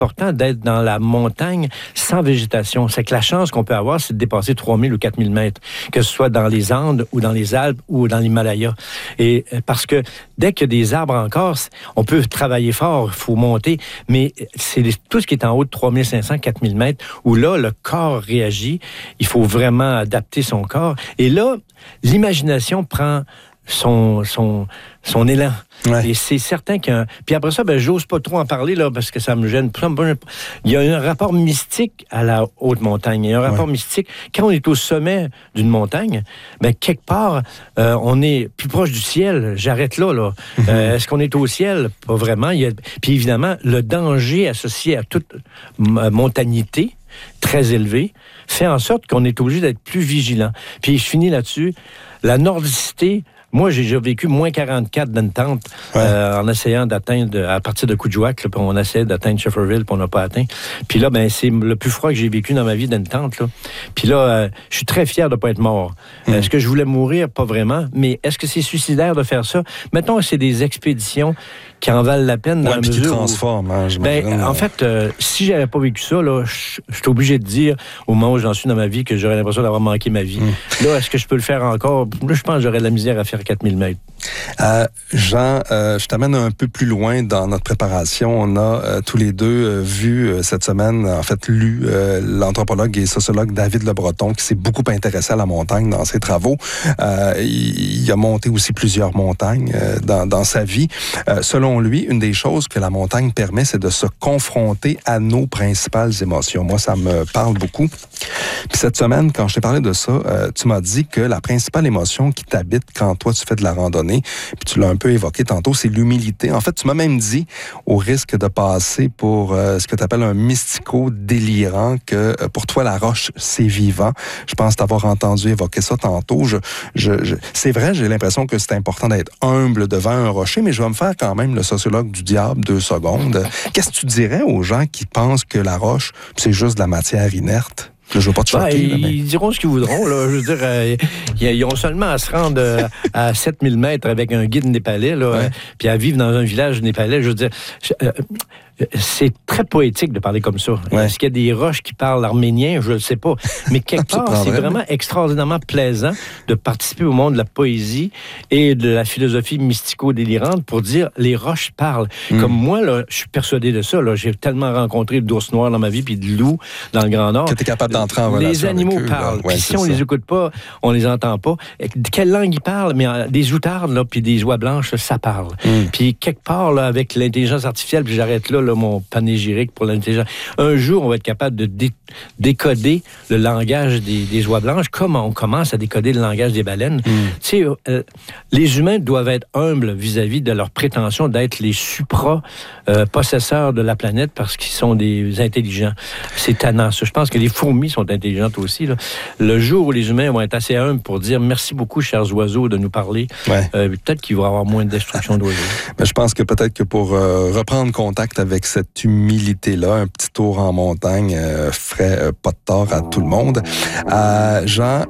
important d'être dans la montagne sans végétation. C'est que la chance qu'on peut avoir, c'est de dépasser 3000 ou 4000 mètres, que ce soit dans les Andes ou dans les Alpes ou dans l'Himalaya. Et parce que dès qu'il y a des arbres encore, on peut travailler fort, il faut monter, mais c'est tout ce qui est en haut de 3500, 4000 mètres, où là, le corps réagit. Il faut vraiment adapter son corps. Et là, l'imagination prend son élan. Ouais. Et c'est certain qu'un... Puis après ça, j'ose pas trop en parler, là, parce que ça me gêne. Il y a un rapport mystique à la haute montagne. Il y a un rapport mystique. Quand on est au sommet d'une montagne, quelque part, on est plus proche du ciel. J'arrête là. Est-ce qu'on est au ciel? Pas vraiment. Puis évidemment, le danger associé à toute montagnité, très élevé, fait en sorte qu'on est obligé d'être plus vigilant. Puis je finis là-dessus. La nordicité... Moi, j'ai déjà vécu moins 44 dans une tente en essayant d'atteindre, à partir de Coudjouac, puis on essayait d'atteindre Shefferville, puis on n'a pas atteint. Puis là, c'est le plus froid que j'ai vécu dans ma vie dans une tente. Là. Puis là, je suis très fier de ne pas être mort. Est-ce que je voulais mourir? Pas vraiment. Mais est-ce que c'est suicidaire de faire ça? Mettons que c'est des expéditions qui en valent la peine dans la mesure qui transforment. En fait, si j'avais pas vécu ça, là, je suis obligé de dire, au moment où j'en suis dans ma vie, que j'aurais l'impression d'avoir manqué ma vie. Là, est-ce que je peux le faire encore? Là, je pense que j'aurais de la misère à faire 4000 mètres. Jean, je t'amène un peu plus loin dans notre préparation. On a tous les deux vu cette semaine, en fait, lu l'anthropologue et sociologue David Le Breton, qui s'est beaucoup intéressé à la montagne dans ses travaux. Il a monté aussi plusieurs montagnes dans sa vie. Selon lui, une des choses que la montagne permet, c'est de se confronter à nos principales émotions. Moi, ça me parle beaucoup. Puis cette semaine, quand je t'ai parlé de ça, tu m'as dit que la principale émotion qui t'habite quand toi, tu fais de la randonnée, puis tu l'as un peu évoqué tantôt, c'est l'humilité. En fait, tu m'as même dit, au risque de passer pour ce que tu appelles un mystico-délirant, que pour toi, la roche, c'est vivant. Je pense t'avoir entendu évoquer ça tantôt. C'est vrai, j'ai l'impression que c'est important d'être humble devant un rocher, mais je vais me faire quand même le sociologue du diable 2 secondes. Qu'est-ce que tu dirais aux gens qui pensent que la roche, c'est juste de la matière inerte? Je ne veux pas te choquer. Ils diront ce qu'ils voudront. Là. Je veux dire, ils ont seulement à se rendre à 7000 mètres avec un guide népalais, là, puis à vivre dans un village népalais. Je veux dire, c'est très poétique de parler comme ça. Est-ce qu'il y a des roches qui parlent arménien? Je ne le sais pas. Mais quelque part, c'est vraiment extraordinairement plaisant de participer au monde de la poésie et de la philosophie mystico-délirante pour dire les roches parlent. Comme moi, là, je suis persuadé de ça. Là. J'ai tellement rencontré d'ours noirs dans ma vie puis de loups dans le Grand Nord. Que tu es capable d'entrer en relation les animaux avec eux, parlent. Puis si on les écoute pas, on les entend pas. Quelle langue ils parlent? Mais des outardes, là, puis des oies blanches, ça parle. Puis quelque part, là, avec l'intelligence artificielle, puis j'arrête là, mon panégyrique pour l'intelligence. Un jour, on va être capable de décoder le langage des oies blanches, comme on commence à décoder le langage des baleines. Tu sais, les humains doivent être humbles vis-à-vis de leur prétention d'être les supra-possesseurs de la planète parce qu'ils sont des intelligents. C'est tannant, ça. Je pense que les fourmis sont intelligentes aussi. Là. Le jour où les humains vont être assez humbles pour dire merci beaucoup, chers oiseaux, de nous parler, peut-être qu'il va y avoir moins de destruction d'oiseaux. Je pense que peut-être que pour reprendre contact avec cette humilité-là, un petit tour en montagne ferait pas de tort à tout le monde. Jean,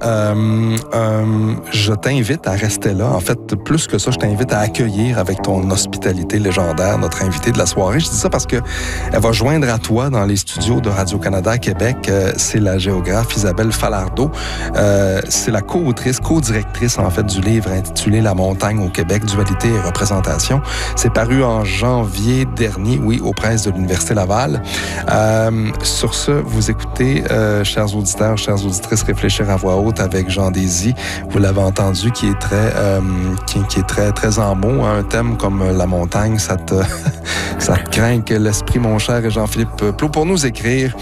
je t'invite à rester là. En fait, plus que ça, je t'invite à accueillir avec ton hospitalité légendaire notre invitée de la soirée. Je dis ça parce que elle va joindre à toi dans les studios de Radio-Canada à Québec. C'est la géographe Isabelle Falardeau. C'est la co-autrice, co-directrice en fait du livre intitulé La montagne au Québec, dualité et représentation. C'est paru en janvier dernier, aux presses de l'Université Laval. Sur ce, vous écoutez, chers auditeurs, chères auditrices, Réfléchir à voix haute avec Jean Désy. Vous l'avez entendu, qui est très, très en mots. Un thème comme la montagne, ça te craint que l'esprit, mon cher Jean-Philippe Plot. Pour nous écrire,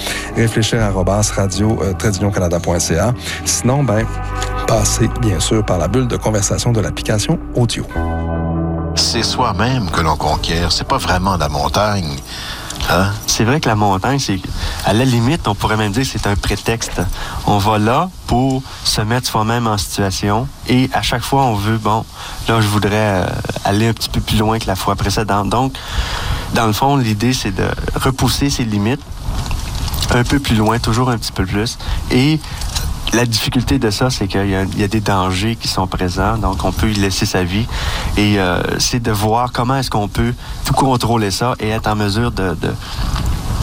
réfléchir@radio-canada.ca. Sinon, passez bien sûr par la bulle de conversation de l'application audio. C'est soi-même que l'on conquiert. C'est pas vraiment la montagne. Hein? C'est vrai que la montagne, c'est à la limite, on pourrait même dire que c'est un prétexte. On va là pour se mettre soi-même en situation et à chaque fois, on veut, là, je voudrais aller un petit peu plus loin que la fois précédente. Donc, dans le fond, l'idée, c'est de repousser ses limites un peu plus loin, toujours un petit peu plus. Et la difficulté de ça, c'est qu'il y a des dangers qui sont présents, donc on peut y laisser sa vie. Et c'est de voir comment est-ce qu'on peut tout contrôler ça et être en mesure